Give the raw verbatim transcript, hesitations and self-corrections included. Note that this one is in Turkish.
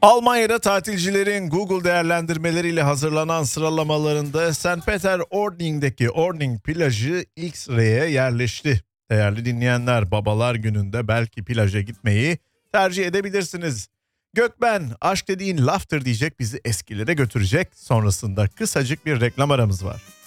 Almanya'da tatilcilerin Google değerlendirmeleriyle hazırlanan sıralamalarında Sankt Peter-Ording'deki Ording plajı ilk sıraya yerleşti. Değerli dinleyenler, Babalar Günü'nde belki plaja gitmeyi tercih edebilirsiniz. Gökben, aşk dediğin laftır diyecek, bizi eskilere götürecek. Sonrasında kısacık bir reklam aramız var.